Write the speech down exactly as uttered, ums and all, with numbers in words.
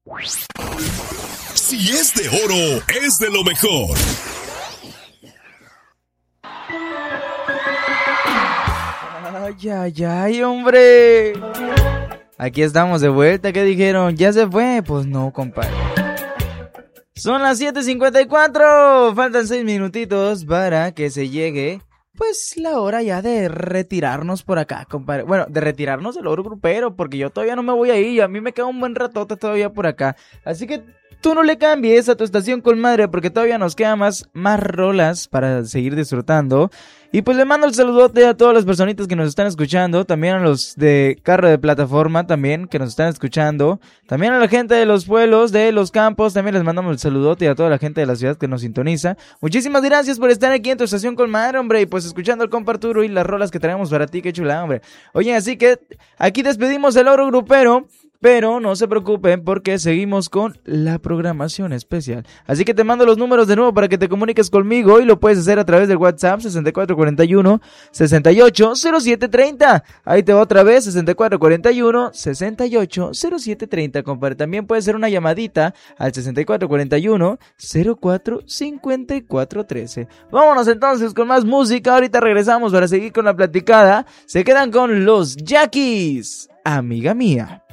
Si es de oro, es de lo mejor. Ay, ay, ay, hombre. Aquí estamos de vuelta. ¿Qué dijeron? ¿Ya se fue? Pues no, compadre. Son las siete cincuenta y cuatro. Faltan seis minutitos para que se llegue, pues, la hora ya de retirarnos por acá, compadre. Bueno, de retirarnos del oro grupero, porque yo todavía no me voy a ir. A mí me queda un buen ratote todavía por acá. Así que tú no le cambies a tu estación con madre, porque todavía nos quedan más, más rolas para seguir disfrutando. Y pues le mando el saludote a todas las personitas que nos están escuchando, también a los de carro de plataforma también que nos están escuchando, también a la gente de los pueblos, de los campos, también les mandamos el saludote y a toda la gente de la ciudad que nos sintoniza. Muchísimas gracias por estar aquí en tu estación con madre, hombre, y pues escuchando el compa Arturo y las rolas que traemos para ti, qué chula, hombre. Oye, así que aquí despedimos el oro grupero. Pero no se preocupen porque seguimos con la programación especial. Así que te mando los números de nuevo para que te comuniques conmigo y lo puedes hacer a través del WhatsApp sesenta y cuatro cuarenta y uno, sesenta y ocho, cero siete treinta. Ahí te va otra vez, sesenta y cuatro cuarenta y uno, sesenta y ocho, cero siete treinta, compadre. También puede ser una llamadita al sesenta y cuatro cuarenta y uno, cero cuatro cincuenta y cuatro trece. Vámonos entonces con más música. Ahorita regresamos para seguir con la platicada. Se quedan con los Yaquis, amiga mía.